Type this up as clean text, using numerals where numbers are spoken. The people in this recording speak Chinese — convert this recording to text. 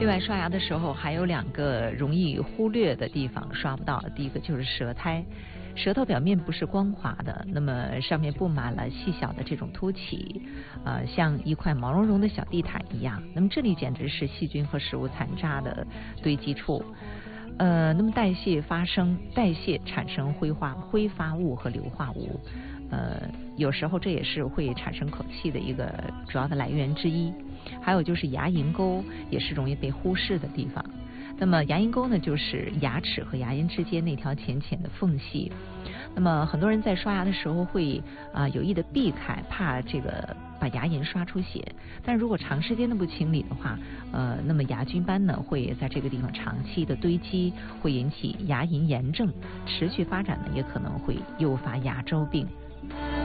另外，刷牙的时候还有2个容易忽略的地方刷不到，第一个就是舌苔。舌头表面不是光滑的，那么上面布满了细小的这种凸起，像一块毛茸茸的小地毯一样。那么这里简直是细菌和食物残渣的堆积处。那么代谢产生挥发物和硫化物，有时候这也是会产生口气的一个主要的来源之一。还有就是牙龈沟也是容易被忽视的地方。那么牙龈沟呢，就是牙齿和牙龈之间那条浅浅的缝隙。那么很多人在刷牙的时候会有意的避开，怕这个把牙龈刷出血。但如果长时间的不清理的话，那么牙菌斑呢会在这个地方长期的堆积，会引起牙龈炎症，持续发展呢也可能会诱发牙周病。